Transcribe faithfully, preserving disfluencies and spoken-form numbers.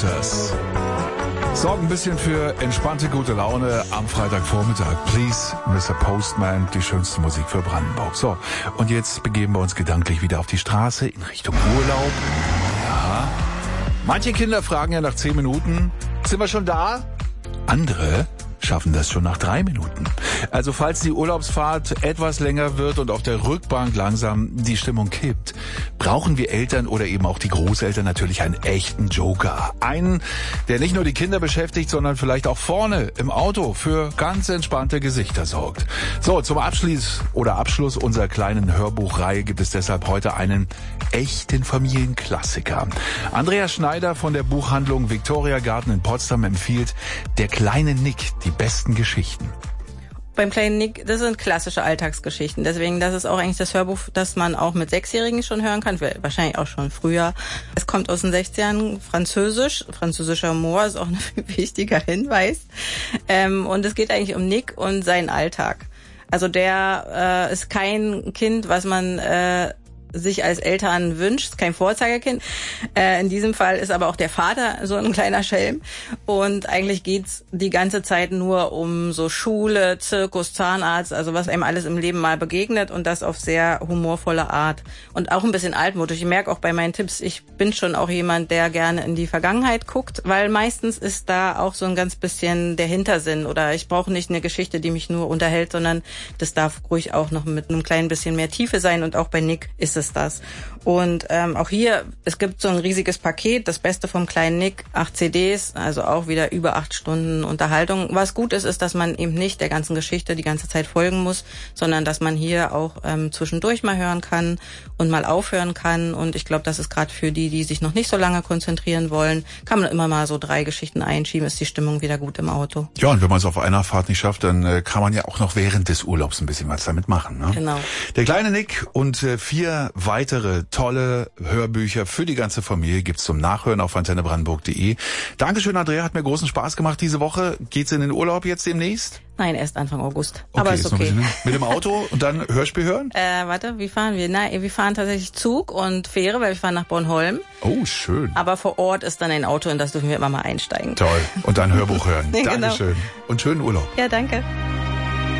Waters sorgen ein bisschen für entspannte, gute Laune am Freitagvormittag. Please, Mister Postman, die schönste Musik für Brandenburg. So, und jetzt begeben wir uns gedanklich wieder auf die Straße in Richtung Urlaub. Ja. Manche Kinder fragen ja nach zehn Minuten, sind wir schon da? Andere schaffen das schon nach drei Minuten. Also falls die Urlaubsfahrt etwas länger wird und auf der Rückbank langsam die Stimmung kippt, brauchen wir Eltern oder eben auch die Großeltern natürlich einen echten Joker. Einen, der nicht nur die Kinder beschäftigt, sondern vielleicht auch vorne im Auto für ganz entspannte Gesichter sorgt. So, zum Abschluss oder Abschluss unserer kleinen Hörbuchreihe gibt es deshalb heute einen echten Familienklassiker. Andreas Schneider von der Buchhandlung Victoria Garten in Potsdam empfiehlt Der kleine Nick, die besten Geschichten. Beim kleinen Nick, das sind klassische Alltagsgeschichten. Deswegen, das ist auch eigentlich das Hörbuch, das man auch mit Sechsjährigen schon hören kann. Wahrscheinlich auch schon früher. Es kommt aus den sechzigern, Französisch. Französischer Humor ist auch ein wichtiger Hinweis. Ähm, und es geht eigentlich um Nick und seinen Alltag. Also der äh, ist kein Kind, was man äh, sich als Eltern wünscht, kein Vorzeigekind. Äh, in diesem Fall ist aber auch der Vater so ein kleiner Schelm. Und eigentlich geht's die ganze Zeit nur um so Schule, Zirkus, Zahnarzt, also was einem alles im Leben mal begegnet und das auf sehr humorvolle Art. Und auch ein bisschen altmodisch. Ich merke auch bei meinen Tipps, ich bin schon auch jemand, der gerne in die Vergangenheit guckt, weil meistens ist da auch so ein ganz bisschen der Hintersinn. Oder ich brauche nicht eine Geschichte, die mich nur unterhält, sondern das darf ruhig auch noch mit einem kleinen bisschen mehr Tiefe sein. Und auch bei Nick ist es ist das. Und ähm, auch hier, es gibt so ein riesiges Paket, das Beste vom kleinen Nick, acht C Ds, also auch wieder über acht Stunden Unterhaltung. Was gut ist, ist, dass man eben nicht der ganzen Geschichte die ganze Zeit folgen muss, sondern dass man hier auch ähm, zwischendurch mal hören kann und mal aufhören kann. Und ich glaube, das ist gerade für die, die sich noch nicht so lange konzentrieren wollen, kann man immer mal so drei Geschichten einschieben, ist die Stimmung wieder gut im Auto. Ja, und wenn man es auf einer Fahrt nicht schafft, dann äh, kann man ja auch noch während des Urlaubs ein bisschen was damit machen. Ne? Genau. Der kleine Nick und äh, vier weitere tolle Hörbücher für die ganze Familie gibt's zum Nachhören auf antenne brandenburg punkt de. Dankeschön, Andrea, hat mir großen Spaß gemacht diese Woche. Geht's in den Urlaub jetzt demnächst? Nein, erst Anfang August. Okay, aber ist okay. Ist mit dem Auto und dann Hörspiel hören? Äh, warte, wie fahren wir? Nein, wir fahren tatsächlich Zug und Fähre, weil wir fahren nach Bornholm. Oh, schön. Aber vor Ort ist dann ein Auto und das dürfen wir immer mal einsteigen. Toll. Und dann Hörbuch hören. Genau. Dankeschön. Und schönen Urlaub. Ja, danke.